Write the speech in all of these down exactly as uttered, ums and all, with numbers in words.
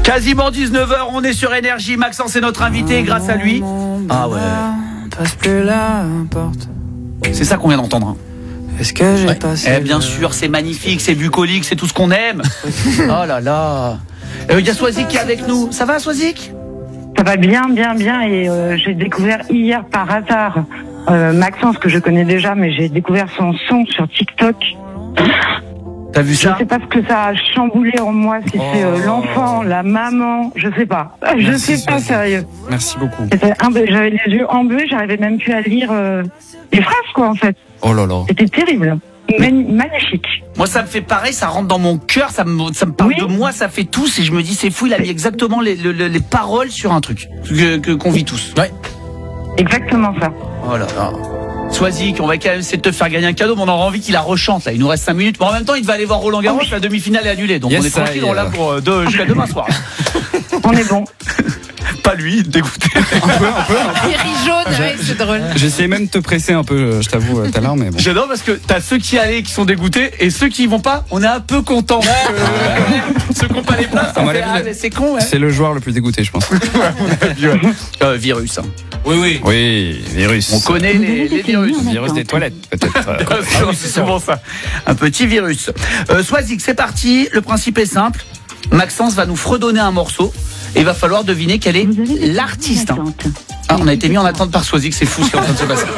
Quasiment dix-neuf heures, on est sur Énergie. Maxence est notre invité, grâce à lui. Ah ouais. Passe plus la porte. C'est ça qu'on vient d'entendre. Hein. Est-ce que j'ai Ouais. passé Eh bien sûr, c'est magnifique, c'est bucolique, c'est tout ce qu'on aime. Oh là là. Il euh, y a Swazik qui est avec nous. Ça va, Swazik? Ça va bien, bien, bien. Et euh, j'ai découvert hier par hasard euh, Maxence, que je connais déjà, mais j'ai découvert son son sur TikTok. T'as vu ça? Je sais pas ce que ça a chamboulé en moi, si Oh. c'est euh, l'enfant, la maman, je sais pas. Je Merci, sais pas, Swazik. sérieux. Merci beaucoup. C'était un peu- J'avais les yeux embués, j'arrivais même plus à lire euh, les phrases, quoi, en fait. Oh là là. C'était terrible. Mani- magnifique. Moi, ça me fait pareil, ça rentre dans mon cœur, ça me, ça me parle Oui. de moi, ça fait tous, et je me dis, c'est fou, il a mis exactement les, les, les paroles sur un truc que, que, qu'on vit tous. Ouais. Exactement ça. Oh là là. Swazik, on va quand même essayer de te faire gagner un cadeau, mais on aura envie qu'il la rechante, là. Il nous reste cinq minutes. Mais en même temps, il va aller voir Roland Garros, la demi-finale est annulée. Donc Yes, on est ça tranquille, y est, on l'a là. pour euh, deux, jusqu'à demain soir. On est bon. Pas lui, dégoûté. Un peu, un peu, un peu. Il rit jaune, ouais, c'est drôle. J'essayais même de te presser un peu, je t'avoue, euh, tout à l'heure, mais bon. J'adore parce que t'as ceux qui allaient qui sont dégoûtés et ceux qui y vont pas, on est un peu contents. Euh, ceux qui n'ont pas les places, À on mon fait, avis, ah, le- mais c'est con, ouais. C'est le joueur le plus dégoûté, je pense. Euh, virus. Hein. Oui, oui. Oui, virus. On connaît les, les virus. Virus des toilettes, peut-être. euh. Ah oui, c'est souvent ça. Un petit virus. Euh, Swazik, c'est parti. Le principe est simple. Maxence va nous fredonner un morceau et il va falloir deviner quel est l'artiste. hein. Ah, on a été mis en attente par Swazik, c'est fou ce qui est en train de se passer.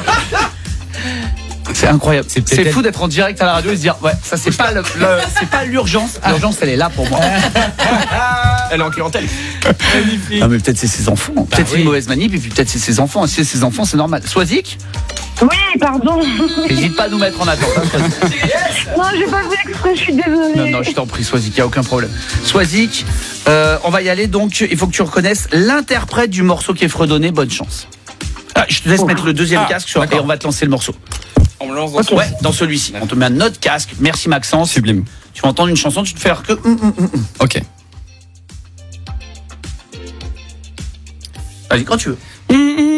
C'est incroyable. C'est C'est, peut-être fou d'être en direct à la radio et se dire ouais, ça c'est pas le, le- c'est pas l'urgence. L'urgence elle est là pour moi. Elle est en clientèle. Ah mais peut-être c'est ses enfants. Peut-être c'est oui. une mauvaise manip et puis peut-être c'est ses enfants. Si c'est ses enfants, c'est normal. Swazik, Oui, pardon. n'hésite pas à nous mettre en attente. hein, Swazik. Non, j'ai pas fait exprès, je suis désolée. Non, non, je t'en prie, Swazik, il n'y a aucun problème. Swazik, euh, on va y aller, donc il faut que tu reconnaisses l'interprète du morceau qui est fredonné. Bonne chance. Ah, je te laisse mettre le deuxième Ah, casque sur, et d'accord. on va te lancer le morceau. On me lance dans Ouais, dans celui-ci. On te met un autre casque. Merci Maxence. Sublime. Tu vas entendre une chanson, tu te fais que. hum, hum, hum, hum. Ok. Vas-y, quand tu veux. Hum, hum,